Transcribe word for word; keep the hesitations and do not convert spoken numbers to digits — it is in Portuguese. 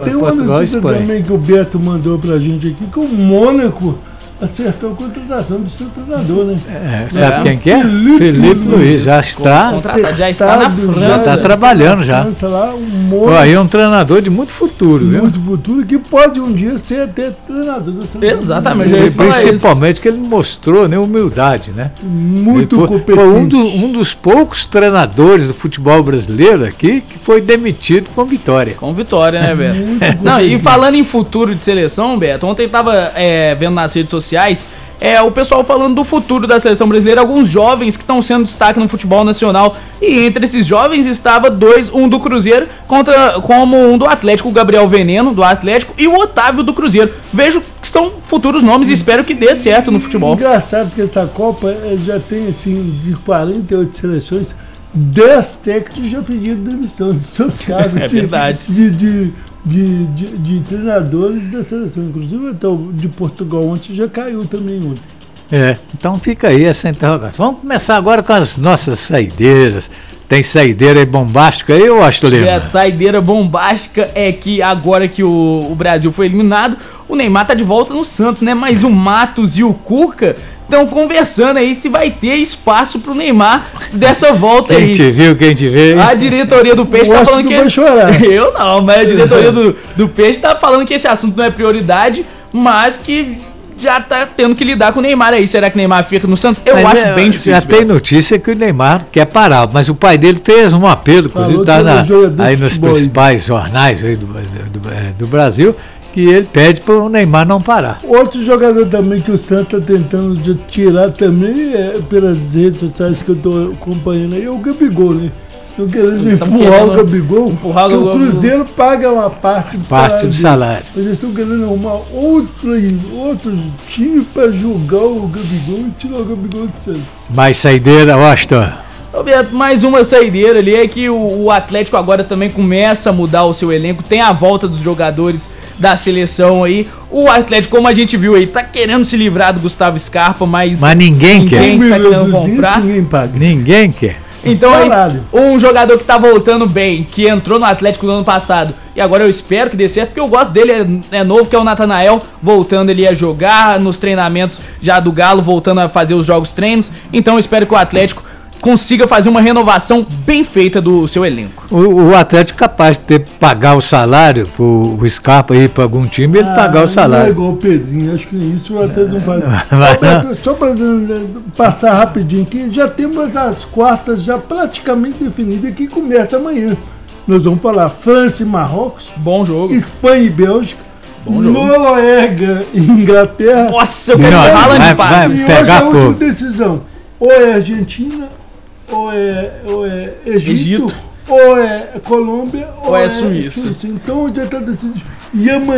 tem uma notícia também que o Beto mandou pra gente aqui, que o Mônaco acertou a contratação do seu treinador, né? É, sabe é. quem que é? Felipe, Felipe Luiz, já está, já está na França. Já está trabalhando já. França, lá, um Aí é um treinador de muito futuro, viu? Muito futuro, que pode um dia ser até treinador do São Exatamente. E, principalmente que ele mostrou, né, humildade, né? Muito foi, competente. Foi um, do, um dos poucos treinadores do futebol brasileiro aqui que foi demitido com vitória. Com vitória, né, Beto? Não, e falando em futuro de seleção, Beto, ontem eu tava é, vendo nas redes sociais É, o pessoal falando do futuro da seleção brasileira, alguns jovens que estão sendo destaque no futebol nacional, e entre esses jovens estava dois, um do Cruzeiro contra, como um do Atlético, o Gabriel Veneno do Atlético e o Otávio do Cruzeiro. Vejo que são futuros nomes e espero que dê certo no futebol. Engraçado que essa Copa já tem assim, de quarenta e oito seleções, dez técnicos já pediram demissão de seus cargos. É verdade. De, de, de, de, de treinadores da seleção. Inclusive, então, de Portugal ontem já caiu também ontem. É, então fica aí essa interrogação. Vamos começar agora com as nossas saideiras. Tem saideira aí bombástica aí, eu acho, Lima? É, saideira bombástica é que agora que o, o Brasil foi eliminado, o Neymar tá de volta no Santos, né? Mas o Matos e o Cuca estão conversando aí se vai ter espaço pro Neymar dessa volta quem aí. Quem te viu, quem te veio. A diretoria do Peixe tá falando que... Vai chorar. Eu não, mas a diretoria do, do Peixe tá falando que esse assunto não é prioridade, mas que já tá tendo que lidar com o Neymar aí. Será que o Neymar fica no Santos? Eu mas acho é, bem difícil. Já tem notícia que o Neymar quer parar, mas o pai dele fez um apelo, inclusive tá na, aí nos principais jornais aí do, do, do, do Brasil, que ele pede para o Neymar não parar. Outro jogador também que o Santos está tentando de tirar também, é, pelas redes sociais que eu estou acompanhando aí, é o Gabigol, né? Estão querendo empurrar querendo o Gabigol, empurrar que o, o Cruzeiro paga uma parte do parte salário. do salário. Mas eles estão querendo arrumar outro, outro time para julgar o Gabigol e tirar o Gabigol do Santos. Mais saideira, Washington. Mais uma saideira ali é que o, o Atlético agora também começa a mudar o seu elenco, tem a volta dos jogadores da seleção aí. O Atlético, como a gente viu aí, tá querendo se livrar do Gustavo Scarpa, mas, mas ninguém, ninguém quer. tá querendo comprar. Ninguém paga. Ninguém quer. Então aí, um jogador que tá voltando bem, que entrou no Atlético no ano passado, e agora eu espero que dê certo, porque eu gosto dele, é, é novo, que é o Natanael, voltando ali a jogar nos treinamentos já do Galo, voltando a fazer os jogos treinos. Então eu espero que o Atlético consiga fazer uma renovação bem feita do seu elenco. O, o Atlético capaz de ter, pagar o salário pro o Scarpa ir para algum time, ele ah, pagar o salário. Não é igual o Pedrinho, acho que isso o Atlético não faz. Mas, só para passar rapidinho aqui, já temos as quartas já praticamente definidas, que começa amanhã. Nós vamos falar França e Marrocos. Bom jogo. Espanha e Bélgica. Bom jogo. Noruega e Inglaterra. Nossa, eu quero falar de passe. E hoje a última decisão. Ou é Argentina, ou é, ou é Egito, Egito, ou é Colômbia, ou, ou é, é Suíça. Suíça. Então já está decidido. E amanhã